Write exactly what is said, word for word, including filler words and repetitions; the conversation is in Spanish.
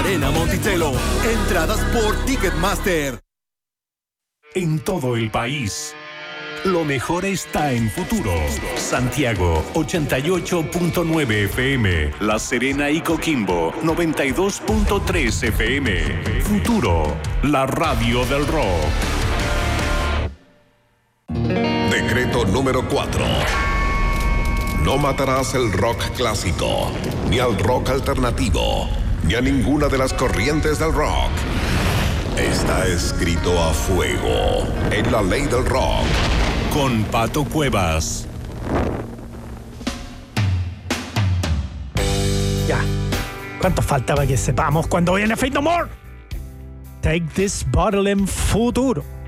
Arena Monticello. Entradas por Ticketmaster. En todo el país, lo mejor está en Futuro. Santiago, ochenta y ocho punto nueve F M. La Serena y Coquimbo, noventa y dos punto tres F M. Futuro, la radio del rock. Decreto número cuatro. No matarás el rock clásico, ni al rock alternativo, ni a ninguna de las corrientes del rock. Está escrito a fuego en la ley del rock. Con Pato Cuevas. Ya. ¿Cuánto faltaba que sepamos cuando viene Faith No More? Take this bottle en Futuro.